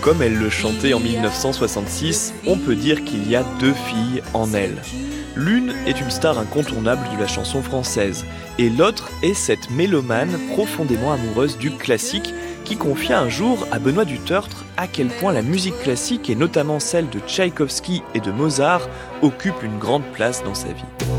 Comme elle le chantait en 1966, on peut dire qu'il y a deux filles en elle. L'une est une star incontournable de la chanson française, et l'autre est cette mélomane profondément amoureuse du classique qui confia un jour à Benoît Dutertre à quel point la musique classique, et notamment celle de Tchaïkovski et de Mozart, occupe une grande place dans sa vie.